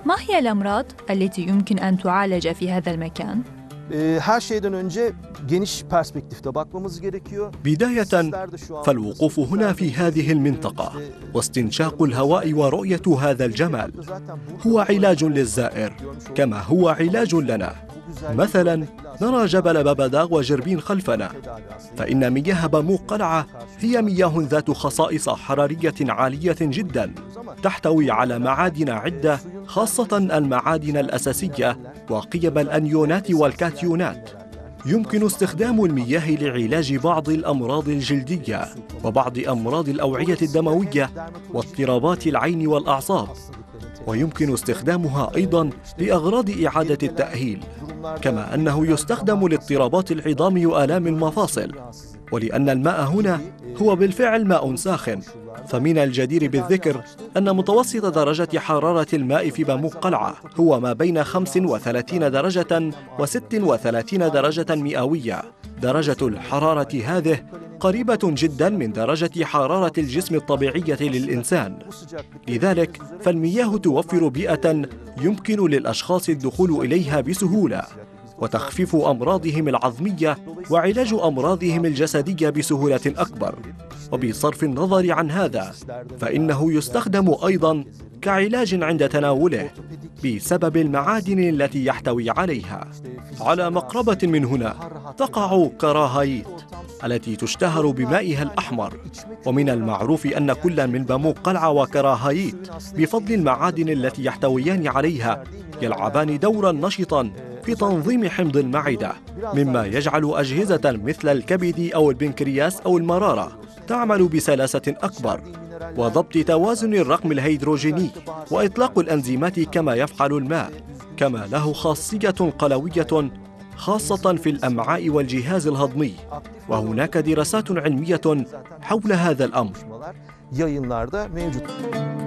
ما هي الأمراض التي يمكن أن تعالج في هذا المكان؟ Her şeyden önce geniş perspektifte bakmamız gerekiyor. بداية فالوقوف هنا في هذه المنطقة واستنشاق الهواء ورؤية هذا الجمال هو علاج للزائر كما هو علاج لنا. مثلا نرى جبل باباداغ وجربين خلفنا، فإن مياه باموق قلعة هي مياه ذات خصائص حرارية عالية جدا تحتوي على معادن عدة، خاصة المعادن الأساسية وقيم الأنيونات والكاتيونات. يمكن استخدام المياه لعلاج بعض الأمراض الجلدية وبعض أمراض الأوعية الدموية واضطرابات العين والأعصاب، ويمكن استخدامها أيضاً لأغراض إعادة التأهيل، كما أنه يستخدم لاضطرابات العظام وآلام المفاصل. ولأن الماء هنا هو بالفعل ماء ساخن، فمن الجدير بالذكر أن متوسط درجة حرارة الماء في باموق قلعة هو ما بين 35 درجة و36 درجة مئوية. درجة الحرارة هذه قريبة جدا من درجة حرارة الجسم الطبيعية للإنسان. لذلك فالمياه توفر بيئة يمكن للأشخاص الدخول إليها بسهولة وتخفيف أمراضهم العظمية وعلاج أمراضهم الجسدية بسهولة أكبر. وبصرف النظر عن هذا فإنه يستخدم أيضاً كعلاج عند تناوله بسبب المعادن التي يحتوي عليها. على مقربة من هنا تقع كراهايت التي تشتهر بمائها الأحمر، ومن المعروف أن كل من باموق قلعة وكراهايت بفضل المعادن التي يحتويان عليها يلعبان دورا نشطا في تنظيم حمض المعدة، مما يجعل أجهزة مثل الكبد أو البنكرياس أو المرارة تعمل بسلاسة أكبر، وضبط توازن الرقم الهيدروجيني وإطلاق الأنزيمات كما يفعل الماء، كما له خاصية قلوية خاصة في الأمعاء والجهاز الهضمي، وهناك دراسات علمية حول هذا الأمر.